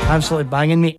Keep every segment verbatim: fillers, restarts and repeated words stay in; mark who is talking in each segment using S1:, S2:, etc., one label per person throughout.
S1: Absolutely banging, mate.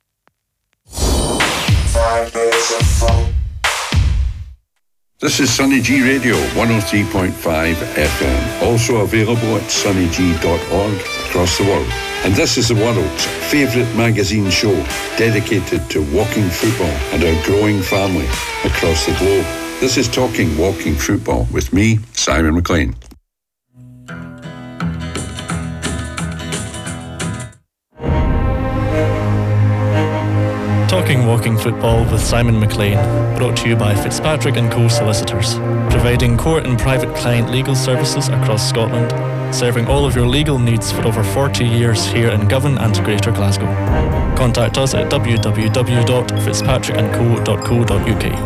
S2: This is Sunny G Radio, one oh three point five F M. Also available at sunny g dot org across the world. And this is the world's favourite magazine show dedicated to walking football and our growing family across the globe. This is Talking Walking Football with me, Simon McLean.
S3: Talking Walking Football with Simon McLean, brought to you by Fitzpatrick and Co Solicitors, providing court and private client legal services across Scotland, serving all of your legal needs for over forty years here in Govan and Greater Glasgow. Contact us at w w w dot fitzpatrick and co dot co dot u k.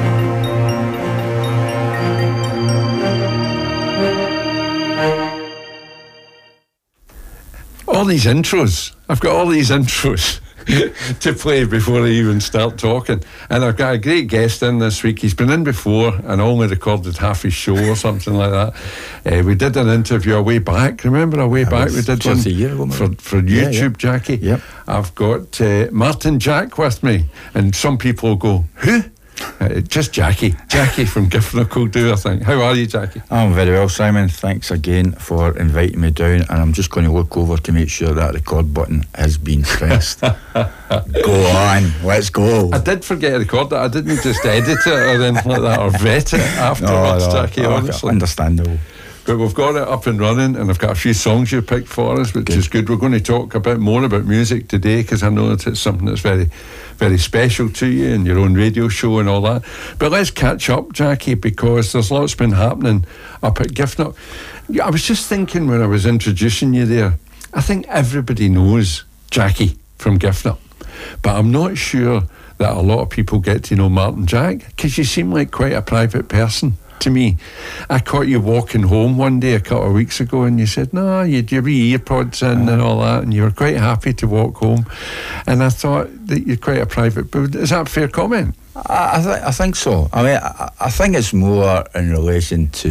S2: All these intros. I've got all these intros to play before I even start talking. And I've got a great guest in this week. He's been in before and only recorded half his show or something like that. Uh, we did an interview a way back. Remember a way yeah, back? We did one
S4: a year ago,
S2: for, for YouTube, yeah, yeah. Jackie.
S4: Yep.
S2: I've got uh, Martin Jack with me. And some people go, who? Uh, just Jackie. Jackie from Giffnock will do, I think. How are you, Jackie?
S4: I'm very well, Simon. Thanks again for inviting me down. And I'm just going to look over to make sure that record button has been pressed. Go on, let's go.
S2: I did forget to record that. I didn't just edit it or anything like that or vet it afterwards, no, no, Jackie,
S4: no,
S2: honestly.
S4: Understandable.
S2: But we've got it up and running, and I've got a few songs you picked for us, which good. is good. We're going to talk a bit more about music today, because I know that it's something that's very, very special to you and your own radio show and all that. But let's catch up, Jackie, because there's lots been happening up at Giffnock. I was just thinking when I was introducing you there, I think everybody knows Jackie from Giffnock, but I'm not sure that a lot of people get to know Martin Jack, because you seem like quite a private person to me. I caught you walking home one day a couple of weeks ago, and you said, no, you had your wee earpods in and all that, and you were quite happy to walk home. And I thought that you're quite a private, but is that a fair comment?
S4: I, I, th- I think so. I mean, I, I think it's more in relation to,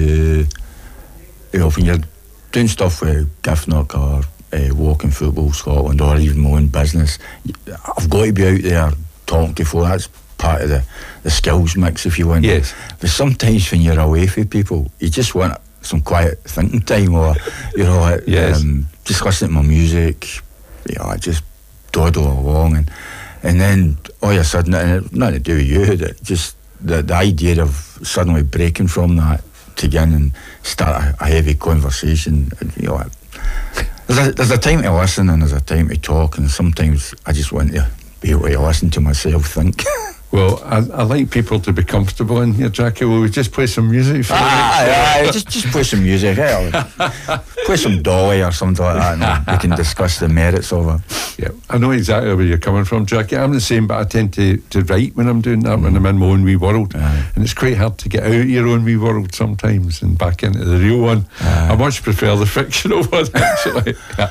S4: you know, when you're doing stuff with Giffnock or uh, Walking Football Scotland or even my own business, I've got to be out there talking to folk. That's part of the, the skills mix, if you want.
S2: Yes.
S4: But sometimes when you're away from people, you just want some quiet thinking time, or, you know, like,
S2: yes.
S4: um, just listening to my music, you know, I just dawdle along, and and then all of a sudden, and nothing to do with you, that just the, the idea of suddenly breaking from that to get in and start a, a heavy conversation, you know, there's a, there's a time to listen and there's a time to talk, and sometimes I just want to be able to listen to myself think.
S2: Well, I, I like people to be comfortable in here, Jackie. Will we just play some music for
S4: ah, you? Aye, just, just play some music. Eh? Play some Dolly or something like that, and we can discuss the merits of it.
S2: Yeah, I know exactly where you're coming from, Jackie. I'm the same, but I tend to, to write when I'm doing that, mm. when I'm in my own wee world. Aye. And it's quite hard to get out of your own wee world sometimes and back into the real one. Aye. I much prefer the fictional one, actually.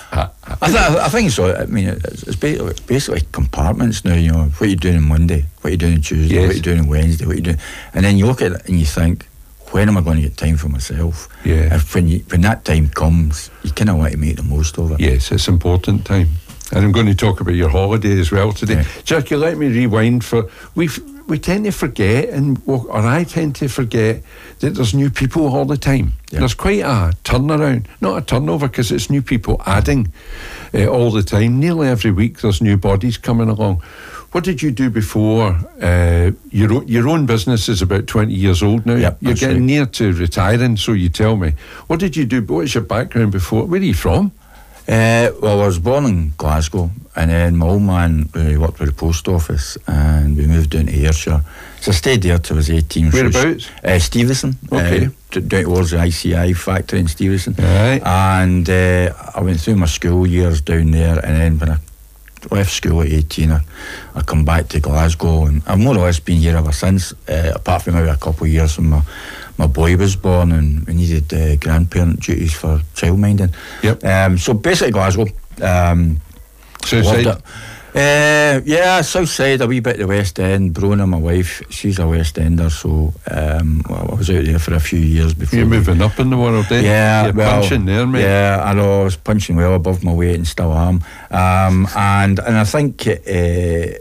S4: I, th- I think so. I mean, it's, it's basically, basically compartments now, you know, what you're doing on Monday, what you're doing on Tuesday, yes. what you're doing on Wednesday, what you're doing. And then you look at it and you think, when am I going to get time for myself?
S2: Yeah.
S4: If when, you, when that time comes, you kind of want to make the most of it.
S2: Yes, it's important time. And I'm going to talk about your holiday as well today. Yeah. Jackie, let me rewind for... we we tend to forget, and or I tend to forget, that there's new people all the time. Yeah. There's quite a turnaround, not a turnover, because it's new people adding uh, all the time. Nearly every week there's new bodies coming along. What did you do before? Uh, your, your own business is about twenty years old now.
S4: Yep,
S2: You're getting right. near to retiring, so you tell me. What did you do? What's your background before? Where are you from?
S4: Uh, well, I was born in Glasgow, and then my old man uh, worked with the post office, and we moved down to Ayrshire. So I stayed there till I was eighteen.
S2: Whereabouts?
S4: Uh, Stevenson.
S2: Okay.
S4: Uh, down towards the I C I factory in Stevenson.
S2: Right.
S4: And uh, I went through my school years down there, and then when I left school at eighteen, I, I come back to Glasgow, and I've more or less been here ever since, uh, apart from maybe a couple of years when my, my boy was born and we needed uh, grandparent duties for childminding.
S2: Yep.
S4: Um, so basically Glasgow. Um,
S2: South side?
S4: Uh, yeah, south side, a wee bit of the West End. Brona, my wife, she's a West Ender, so um, well, I was out there for a few years before.
S2: You're moving up in the world, eh?
S4: Yeah,
S2: You're
S4: well,
S2: punching there, mate.
S4: Yeah, I know, I was punching well above my weight and still am. Um, and and I think, uh,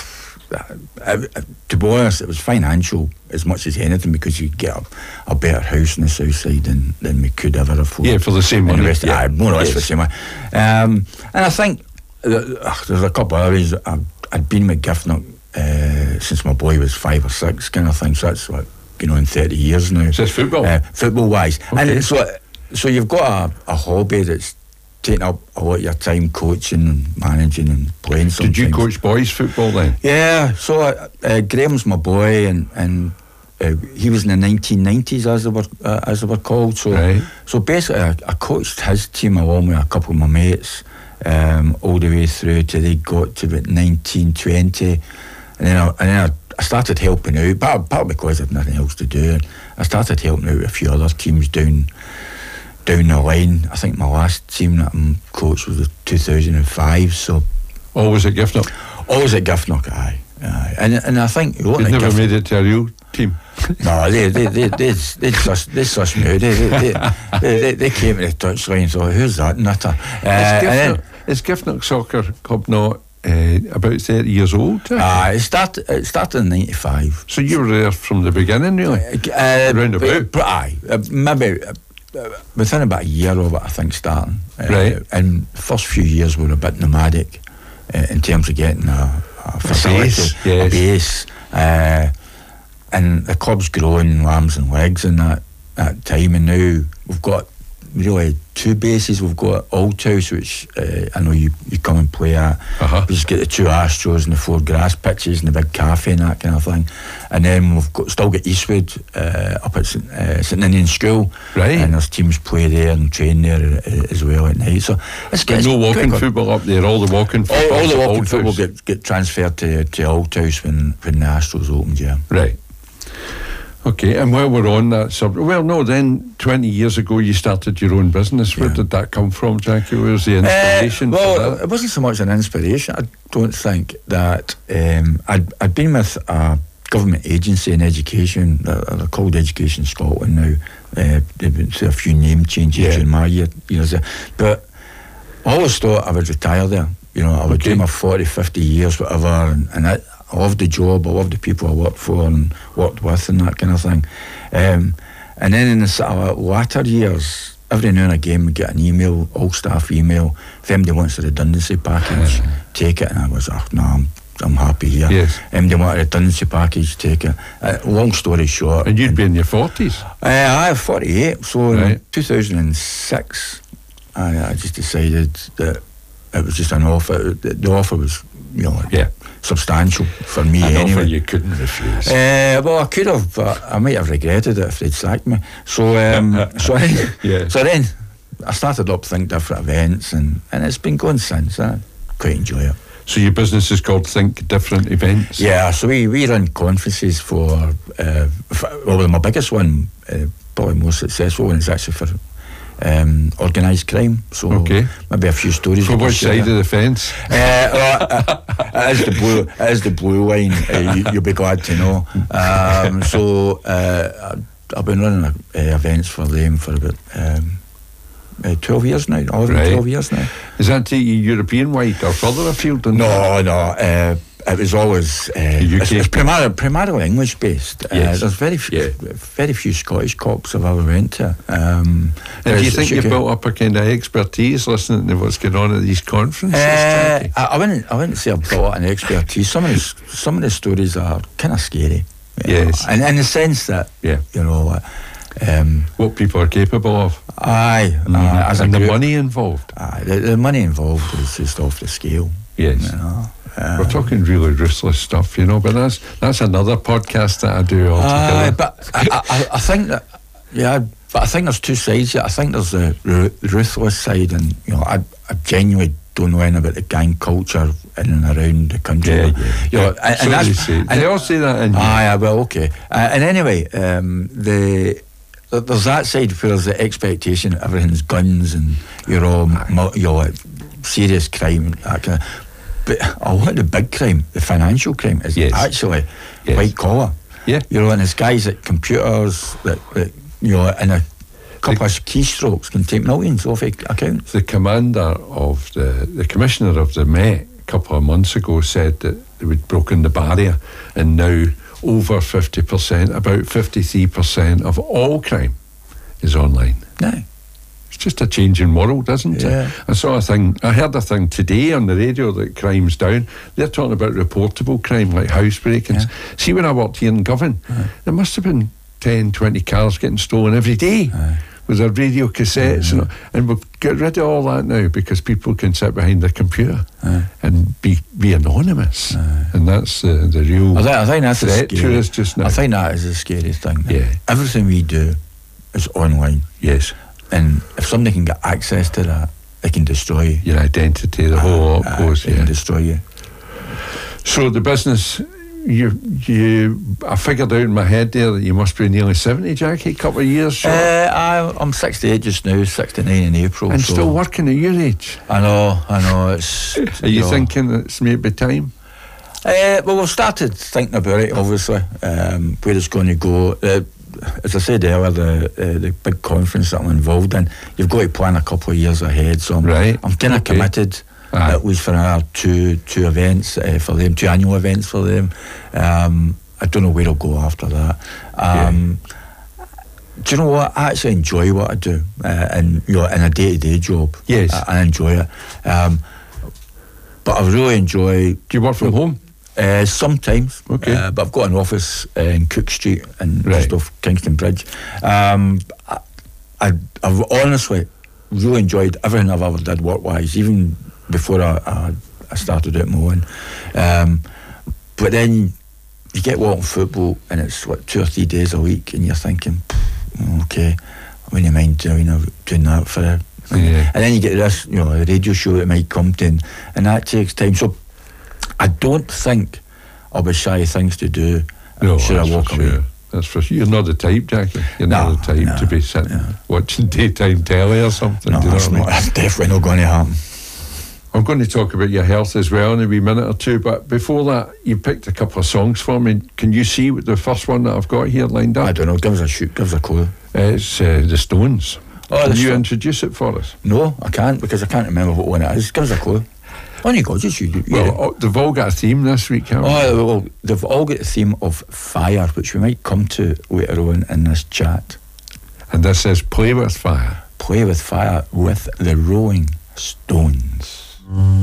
S4: uh, to be honest, it was financial as much as anything, because you get a, a better house in the south side than, than we could ever afford.
S2: Yeah, for the same money.
S4: The West,
S2: yeah.
S4: yeah, more or less
S2: yes.
S4: for the same money. Um, and I think uh, there's a couple of other ways. I've, I'd been with Giffnock uh, since my boy was five or six, kind of thing. So that's like, you know, in thirty years now.
S2: So it's football?
S4: Uh, football wise.
S2: Okay.
S4: And so, so you've got a, a hobby that's taking up a lot of your time, coaching and managing and playing sometimes.
S2: Did you coach boys football then?
S4: Yeah, so uh, uh, Graham's my boy, and, and uh, he was in the nineteen nineties, as they were, uh, as they were called. So,
S2: right.
S4: so basically, I, I coached his team along with a couple of my mates, um, all the way through till they got to about nineteen twenty, and then I, and then I, I started helping out, part, part because I had nothing else to do. I started helping out with a few other teams down down the line. I think my last team that I'm coached was two thousand five. So
S2: always at Giffnock.
S4: Always at Giffnock, aye. aye. And and I think
S2: you never Giffnock, made it to a real team.
S4: No, they they they they they sussed they sussed me out. They they, they, they they came to the touchline. So who's that nutter? Uh,
S2: is, Giffnock,
S4: then,
S2: is Giffnock Soccer Club not uh, about thirty years old?
S4: Ah, uh, it started it started in ninety-five.
S2: So you were there from the beginning, really?
S4: Uh,
S2: Round about.
S4: But, aye, uh, maybe. Uh, within about a year of it, I think, starting. Uh,
S2: right.
S4: And the first few years were a bit nomadic uh, in terms of getting a, a facility,
S2: base, yes.
S4: a base. Uh, and the club's growing arms and legs in that, that time. And now we've got really two bases. We've got Althouse, which uh, I know you, you come and play at.
S2: Uh-huh.
S4: We just get the two Astros and the four grass pitches and the big cafe and that kind of thing. And then we've got still got Eastwood uh, up at St uh, St Ninian School.
S2: Right.
S4: And there's teams play there and train there uh, as well at night. So it's,
S2: it's no walking football up there. All the walking football.
S4: All, all the walking football get, get transferred to to Althouse when when the Astros opened. Yeah.
S2: Right. Okay, and while we're on that subject, well, no, then twenty years ago you started your own business. Where yeah. did that come from, Jackie? Where was the inspiration
S4: uh, well,
S2: for that?
S4: It wasn't so much an inspiration. I don't think that um, I'd, I'd been with a government agency in education. They're called Education Scotland now. Uh, they've been through a few name changes
S2: yeah.
S4: in my year, years there. But I always thought I would retire there. You know, I would okay. do my forty, fifty years, whatever, and, and I, I loved the job, I loved the people I worked for and worked with and that kind of thing. Um, and then in the sort of latter years, every now and again we get an email, all staff email, if anybody wants a redundancy package, yeah. take it. And I was, oh, no, I'm, I'm happy here.
S2: Yes.
S4: Anybody want a redundancy package, take it. Uh, long story short.
S2: And you'd and, be in your forties?
S4: Uh, I have forty-eight, so
S2: right.
S4: in two thousand six, I, I just decided that it was just an offer. The, the offer was, you know,
S2: yeah.
S4: substantial for me.
S2: An
S4: anyway.
S2: offer you couldn't refuse.
S4: Uh, well, I could have, but I might have regretted it if they'd sacked me. So, um, so, then,
S2: yeah.
S4: so then I started up Think Different Events, and, and it's been going since. I quite enjoy it.
S2: So your business is called Think Different Events?
S4: Yeah, so we, we run conferences for, uh, for well, my biggest one, uh, probably most successful one, is actually for Um, organised crime, so
S2: okay.
S4: maybe a few stories.
S2: For which side of the fence?
S4: Uh, well, uh, it is the blue, it is the blue line. Uh, you, you'll be glad to know. Um, so uh, I've been running uh, events for them for about um, uh, twelve years now. eleven,
S2: right.
S4: twelve years now.
S2: Is that European wide or further afield? Than
S4: no,
S2: that?
S4: no. Uh, It was always uh, it's, it's primarily, primarily English based. Uh,
S2: yes.
S4: There's very few,
S2: yeah.
S4: very few Scottish cops I've ever went to. Um,
S2: and do you think you've built up a kind of expertise listening to what's going on at these conferences?
S4: Uh, I, I wouldn't, I wouldn't say I've built up an expertise. Some of the, some of the stories are kind of scary.
S2: Yes,
S4: and in the sense that
S2: yeah,
S4: you know. Um,
S2: what people are capable of.
S4: Aye,
S2: mm-hmm.
S4: uh, as
S2: and
S4: a
S2: the
S4: group,
S2: money involved.
S4: Aye, the, the money involved is just off the scale.
S2: Yes.
S4: You know? Um,
S2: We're talking really ruthless stuff, you know, but that's that's another podcast that I do altogether.
S4: Uh, but I, I, I think that, yeah, but I think there's two sides. I think there's the r- ruthless side, and you know, I, I genuinely don't know anything about the gang culture in and around the country.
S2: Yeah,
S4: but,
S2: yeah.
S4: You know,
S2: yeah.
S4: and,
S2: so
S4: and that's,
S2: they say.
S4: and
S2: they all say that in you.
S4: Aye, well, okay. Uh, and anyway, um, the there's that side where there's the expectation everything's guns and you're all, you know, serious crime. That kind of, But a lot of the big crime, the financial crime, is
S2: Yes.
S4: actually
S2: Yes.
S4: white collar.
S2: Yeah.
S4: You know, and it's guys at computers that, that you know, in a couple of keystrokes can take millions off ac- accounts.
S2: The commander of the, the commissioner of the Met a couple of months ago said that they would broken the barrier, and now over fifty percent, about fifty-three percent of all crime is online.
S4: Aye.
S2: It's just a changing world, isn't
S4: Yeah.
S2: it? I saw a thing, I heard a thing today on the radio that crime's down. They're talking about reportable crime, like house break-ins.
S4: Yeah.
S2: See, when I worked here in Govan,
S4: Aye.
S2: there must have been ten, twenty cars getting stolen every day.
S4: Aye.
S2: With their radio cassettes, and, and we've got rid of all that now because people can sit behind their computer
S4: Aye.
S2: and be be anonymous, and that's the the real
S4: I think, I think that's the
S2: threat to
S4: scary.
S2: us just now.
S4: I think that is the scariest thing.
S2: Yeah.
S4: Everything we do is online,
S2: Yes,
S4: and if somebody can get access to that, they can destroy you.
S2: your identity, the whole lot
S4: Aye,
S2: goes.
S4: they
S2: Yeah.
S4: can destroy you.
S2: So the business, you you, I figured out in my head there that you must be nearly seventy, Jackie, a couple of years short,
S4: Uh, I, I'm sixty-eight just now, sixty-nine in April.
S2: and
S4: so
S2: still working at your age.
S4: I know, I know. It's.
S2: Are you
S4: know,
S2: thinking it's maybe time?
S4: Uh, well, we've started thinking about it, obviously, um, where it's going to go. Uh, as I said earlier, the uh, the big conference that I'm involved in, you've got to plan a couple of years ahead. So I'm,
S2: Right,
S4: I'm kind of
S2: okay.
S4: committed.
S2: Aye.
S4: At least for another two two events uh, for them, two annual events for them. Um, I don't know where I'll go after that. Um, Do you know what? I actually enjoy what I do, uh, and you know, in a day to day job.
S2: Yes.
S4: I, I enjoy it. Um, but I really enjoy.
S2: Do you work from home?
S4: Uh, sometimes,
S2: Okay.
S4: uh, but I've got an office uh, in Cook Street and
S2: Right.
S4: just off Kingston Bridge. Um, I, I, I've honestly really enjoyed everything I've ever did work-wise, even before I, I, I started out my own. Um, but then you get watching football and it's what, two or three days a week, and you're thinking, okay, I wouldn't mind doing, doing that for a.
S2: Yeah.
S4: And then you get this, you know, a radio show that might come to, and, and that takes time. So I don't think I'll be shy of things to do.
S2: No,
S4: should I
S2: that's
S4: walk
S2: for
S4: away?
S2: sure. That's for sure. You're not the type, Jackie. You're
S4: No,
S2: not the type
S4: no,
S2: to be sitting
S4: no.
S2: watching daytime telly or something.
S4: No,
S2: do you know
S4: that's,
S2: what I
S4: not,
S2: mean?
S4: that's definitely not going to happen.
S2: I'm going to talk about your health as well in a wee minute or two, but before that, you picked a couple of songs for me. Can you see what the first one that I've got here lined up?
S4: I don't know. Give us a shoot. Give us a clue.
S2: It's uh, The Stones.
S4: Oh,
S2: Can
S4: The
S2: you
S4: Sto-
S2: introduce it for us?
S4: No, I can't because I can't remember what one it is. Give us a clue. On you go. Just you. you
S2: Well, oh, they've all got a theme this week, haven't they?
S4: oh, well, they've all got the theme of fire, which we might come to later on in this chat.
S2: And this says Play With Fire.
S4: Play with fire with the Rolling Stones.